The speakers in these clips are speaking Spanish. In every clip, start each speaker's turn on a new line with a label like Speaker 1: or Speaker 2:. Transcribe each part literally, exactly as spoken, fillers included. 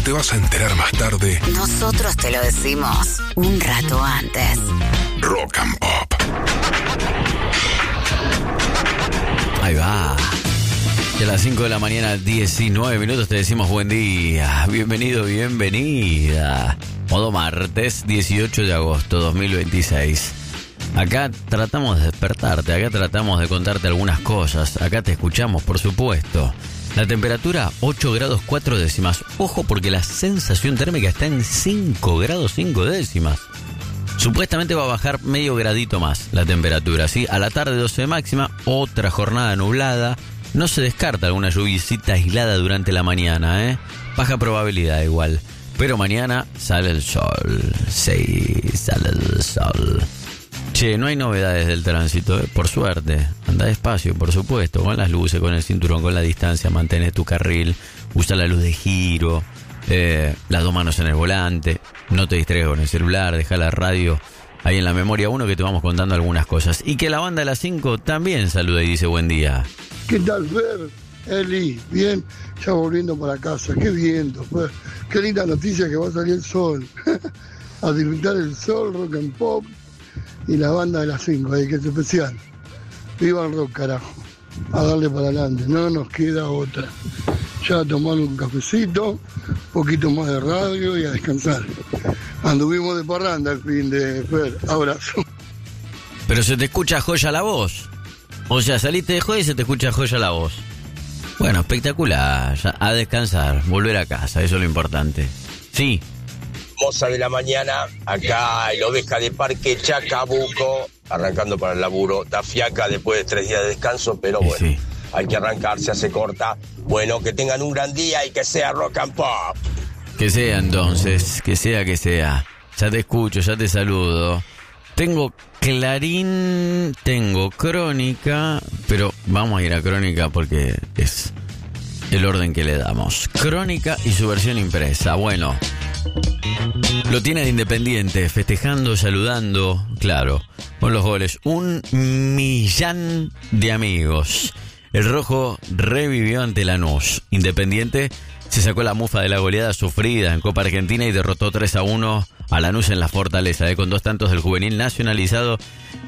Speaker 1: te vas a enterar más tarde,
Speaker 2: nosotros te lo decimos un rato antes.
Speaker 1: Rock and Pop.
Speaker 3: Ahí va. Y a las cinco de la mañana, diecinueve minutos, te decimos buen día. Bienvenido, bienvenida. Modo martes, dieciocho de agosto dos mil veintiséis. Acá tratamos de despertarte, acá tratamos de contarte algunas cosas. Acá te escuchamos, por supuesto. La temperatura, ocho grados cuatro décimas. Ojo, porque la sensación térmica está en cinco grados cinco décimas. Supuestamente va a bajar medio gradito más la temperatura, ¿sí? A la tarde doce de máxima, otra jornada nublada. No se descarta alguna lluviecita aislada durante la mañana, ¿eh? Baja probabilidad igual. Pero mañana sale el sol. Sí, sale el sol. Che, no hay novedades del tránsito, ¿eh? Por suerte. Anda despacio, por supuesto, con las luces, con el cinturón, con la distancia, mantén tu carril, usa la luz de giro, eh, las dos manos en el volante, no te distraigas con el celular, deja la radio ahí en la memoria uno que te vamos contando algunas cosas. Y que la banda de las cinco también saluda y dice buen día.
Speaker 4: ¿Qué tal, Fer? Eli, bien, ya volviendo para casa, qué viento, Fer. Qué linda noticia que va a salir el sol. A disfrutar el sol, rock and pop. Y la banda de las cinco, ahí que es especial. Viva el rock, carajo. A darle para adelante, no nos queda otra. Ya a tomar un cafecito, un poquito más de radio y a descansar. Anduvimos de parranda el fin de Fer. Abrazo.
Speaker 3: Pero se te escucha joya la voz. O sea, saliste de joya y se te escucha joya la voz. Bueno, espectacular. Ya a descansar, volver a casa, eso es lo importante. Sí.
Speaker 5: Moza de la mañana, acá el oveja de Parque Chacabuco, arrancando para el laburo. Está fiaca después de tres días de descanso, pero bueno, sí, hay que arrancar, se hace corta. Bueno, que tengan un gran día y que sea rock and pop.
Speaker 3: Que sea entonces, que sea, que sea. Ya te escucho, ya te saludo. Tengo Clarín, tengo Crónica, pero vamos a ir a Crónica porque es el orden que le damos. Crónica y su versión impresa. Bueno, lo tiene de Independiente, festejando, saludando, claro, con los goles. Un millán de amigos. El rojo revivió ante Lanús. Independiente se sacó la mufa de la goleada sufrida en Copa Argentina y derrotó tres a uno a Lanús en la Fortaleza, eh, con dos tantos del juvenil nacionalizado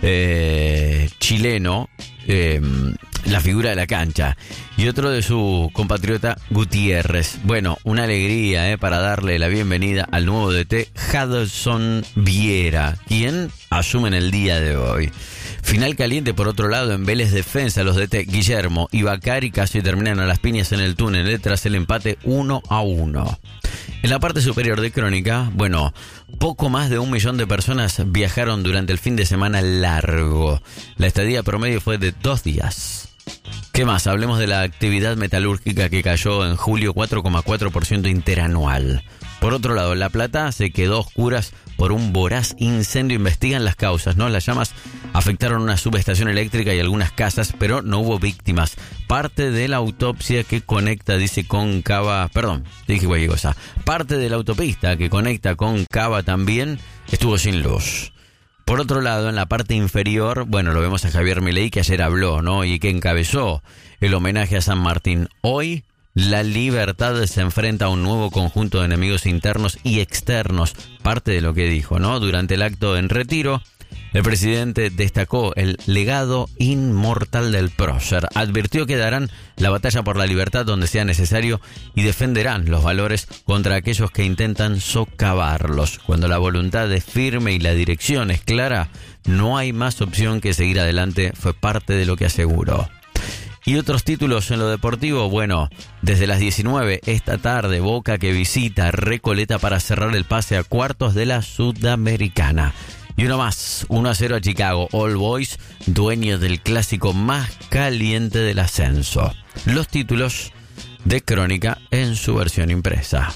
Speaker 3: eh, chileno, eh, la figura de la cancha, y otro de su compatriota Gutiérrez. Bueno, una alegría eh, para darle la bienvenida al nuevo D T Jadson Viera, quien asume en el día de hoy. Final caliente por otro lado en Vélez Defensa. Los D T Guillermo y Bacari casi terminan a las piñas en el túnel eh, tras el empate uno a uno. En la parte superior de Crónica, bueno, poco más de un millón de personas viajaron durante el fin de semana largo. La estadía promedio fue de dos días. ¿Qué más? Hablemos de la actividad metalúrgica que cayó en julio cuatro coma cuatro por ciento interanual. Por otro lado, La Plata se quedó a oscuras por un voraz incendio. Investigan las causas, ¿no? Las llamas afectaron una subestación eléctrica y algunas casas, pero no hubo víctimas. Parte de la autopsia que conecta, dice, con Cava... Perdón, dije cualquier cosa. Parte de la autopista que conecta con Cava también estuvo sin luz. Por otro lado, en la parte inferior, bueno, lo vemos a Javier Milei, que ayer habló, ¿no? Y que encabezó el homenaje a San Martín. Hoy, la libertad se enfrenta a un nuevo conjunto de enemigos internos y externos. Parte de lo que dijo, ¿no? Durante el acto en retiro, el presidente destacó el legado inmortal del prócer. Advirtió que darán la batalla por la libertad donde sea necesario y defenderán los valores contra aquellos que intentan socavarlos. Cuando la voluntad es firme y la dirección es clara, no hay más opción que seguir adelante, fue parte de lo que aseguró. Y otros títulos en lo deportivo, bueno, desde las diecinueve esta tarde, Boca que visita Recoleta para cerrar el pase a cuartos de la Sudamericana. Y uno más, uno a cero a Chicago, All Boys, dueño del clásico más caliente del ascenso. Los títulos de Crónica en su versión impresa.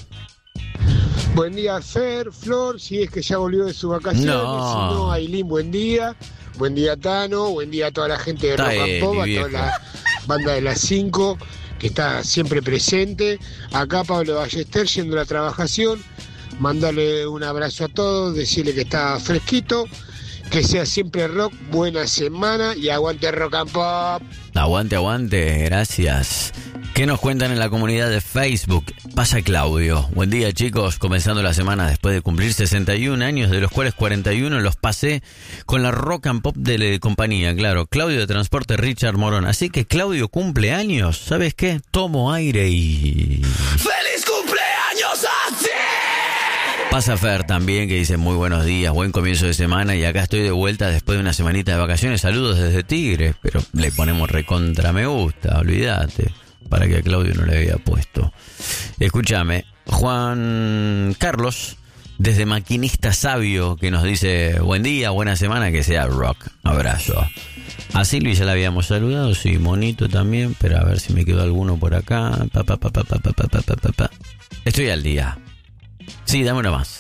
Speaker 6: Buen día, Fer, Flor, si es que ya volvió de sus vacaciones,
Speaker 3: no.
Speaker 6: Si no, Ailín, buen día. Buen día, Tano, buen día a toda la gente de Rock and Pop, a toda la banda de las cinco, que está siempre presente. Acá Pablo Ballester, yendo a la trabajación. Mandarle un abrazo a todos, decirle que está fresquito, que sea siempre rock, buena semana y aguante Rock and Pop.
Speaker 3: Aguante, aguante, gracias. ¿Qué nos cuentan en la comunidad de Facebook? Pasa Claudio. Buen día, chicos. Comenzando la semana después de cumplir sesenta y un años, de los cuales cuarenta y uno los pasé con la Rock and Pop de la compañía. Claro, Claudio de Transporte Richard Morón. Así que Claudio cumple años. ¿Sabes qué? Tomo aire y...
Speaker 7: ¡Feliz cumpleaños a ti!
Speaker 3: Pasa Fer también, que dice muy buenos días, buen comienzo de semana, y acá estoy de vuelta después de una semanita de vacaciones. Saludos desde Tigre, pero le ponemos recontra me gusta, olvídate. Para que a Claudio no le había puesto. Escúchame, Juan Carlos, desde Maquinista Sabio, que nos dice buen día, buena semana, que sea rock. Abrazo. A Silvi ya la habíamos saludado, sí, Monito también, pero a ver si me quedó alguno por acá. Pa, pa, pa, pa, pa, pa, pa, pa, pa, pa. Estoy al día. Sí, dame una más.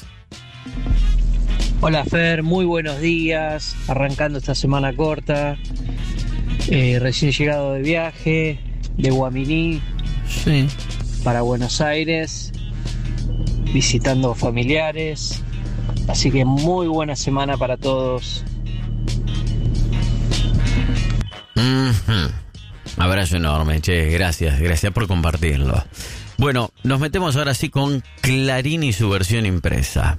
Speaker 8: Hola Fer, muy buenos días. Arrancando esta semana corta. Eh, recién llegado de viaje. De Guaminí,
Speaker 3: sí,
Speaker 8: para Buenos Aires, visitando familiares, así que muy buena semana para todos.
Speaker 3: Mm-hmm. Abrazo enorme, che, gracias, gracias por compartirlo. Bueno, nos metemos ahora sí con Clarín y su versión impresa.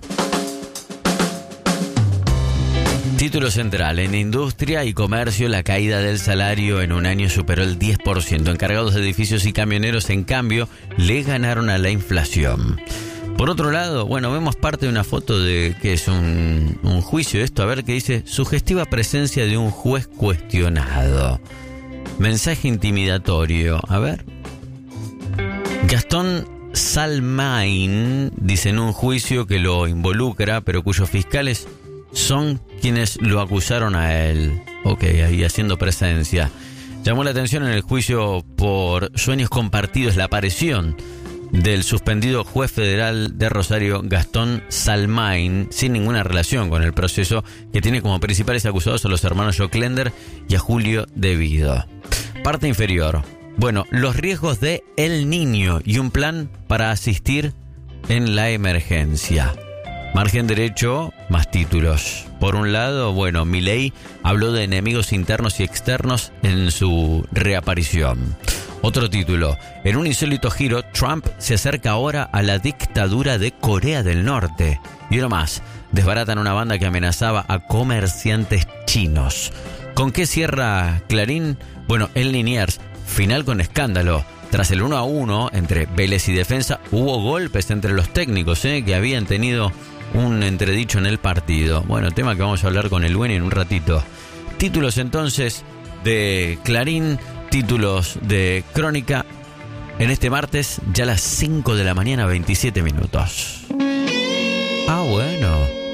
Speaker 3: Título central. En industria y comercio, la caída del salario en un año superó el diez por ciento. Encargados de edificios y camioneros, en cambio, le ganaron a la inflación. Por otro lado, bueno, vemos parte de una foto de que es un, un juicio. Esto, a ver qué dice. Sugestiva presencia de un juez cuestionado. Mensaje intimidatorio. A ver. Gastón Salmain dice en un juicio que lo involucra, pero cuyos fiscales son quienes lo acusaron a él. Ok, ahí haciendo presencia. Llamó la atención en el juicio por sueños compartidos la aparición del suspendido juez federal de Rosario, Gastón Salmain, sin ninguna relación con el proceso, que tiene como principales acusados a los hermanos Joclender y a Julio Devido. Parte inferior. Bueno, los riesgos de El Niño y un plan para asistir en la emergencia. Margen derecho, más títulos. Por un lado, bueno, Milei habló de enemigos internos y externos en su reaparición. Otro título. En un insólito giro, Trump se acerca ahora a la dictadura de Corea del Norte. Y uno más. Desbaratan una banda que amenazaba a comerciantes chinos. ¿Con qué cierra Clarín? Bueno, en Liniers, final con escándalo. Tras el uno a uno entre Vélez y Defensa, hubo golpes entre los técnicos, ¿eh? que habían tenido un entredicho en el partido. Bueno, tema que vamos a hablar con el Buen en un ratito. Títulos entonces de Clarín, títulos de Crónica, en este martes, ya a las cinco de la mañana, veintisiete minutos. Ah, bueno.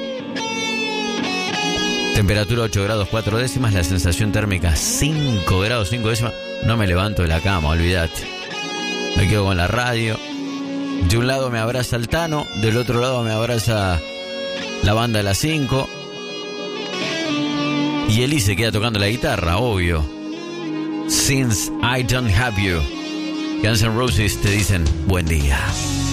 Speaker 3: Temperatura ocho grados cuatro décimas, la sensación térmica cinco grados cinco décimas. No me levanto de la cama, olvídate. Me quedo con la radio. De un lado me abraza el Tano, del otro lado me abraza la banda de las cinco. Y Eli se queda tocando la guitarra, obvio. Since I Don't Have You. Guns N' Roses te dicen buen día.